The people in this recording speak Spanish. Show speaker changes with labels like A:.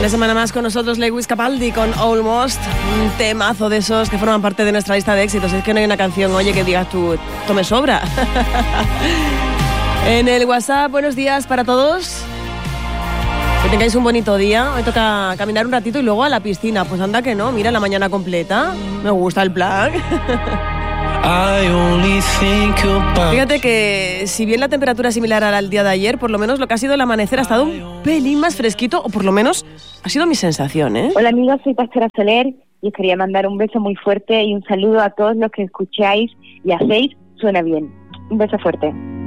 A: Una semana más con nosotros Lewis Capaldi con Almost, un temazo de esos que forman parte de nuestra lista de éxitos. Es que no hay una canción, oye, que digas tú, esto me sobra. En el WhatsApp, buenos días para todos. Que tengáis un bonito día. Hoy toca caminar un ratito y luego a la piscina. Pues anda que no, mira la mañana completa. Me gusta el plan. Fíjate que si bien la temperatura es similar al día de ayer, por lo menos lo que ha sido el amanecer ha estado un pelín más fresquito, o por lo menos ha sido mi sensación, ¿eh?
B: Hola amigos, soy Pastora Soler y os quería mandar un beso muy fuerte y un saludo a todos los que escucháis y hacéis Suena Bien. Un beso fuerte.